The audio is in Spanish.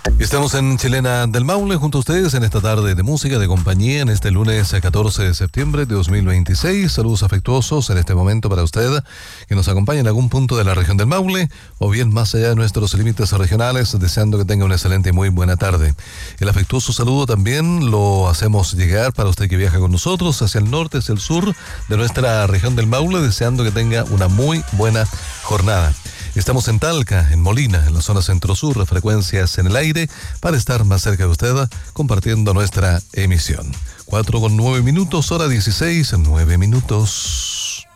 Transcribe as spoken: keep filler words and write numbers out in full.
Estamos en Chilena del Maule junto a ustedes en esta tarde de música, de compañía, en este lunes catorce de septiembre de dos mil veintiséis. Saludos afectuosos en este momento para usted que nos acompaña en algún punto de la región del Maule o bien más allá de nuestros límites regionales, deseando que tenga una excelente y muy buena tarde. El afectuoso saludo también lo hacemos llegar para usted que viaja con nosotros hacia el norte, hacia el sur de nuestra región del Maule, deseando que tenga una muy buena jornada. Estamos en Talca, en Molina, en la zona centro-sur, frecuencias en el aire, para estar más cerca de usted, compartiendo nuestra emisión. cuatro con nueve minutos, hora dieciséis, nueve minutos.